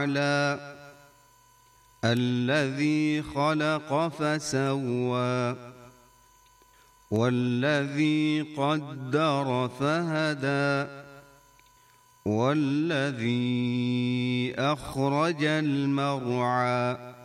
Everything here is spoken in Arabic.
أعلى الذي خلق فسوى والذي قدر فهدى والذي أخرج المرعى